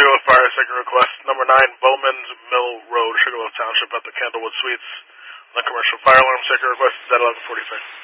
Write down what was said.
Sugarloaf Fire, second request, number 9, Bowman's Mill Road, Sugarloaf Township at the Candlewood Suites. On the commercial fire alarm, second request is at 11:46.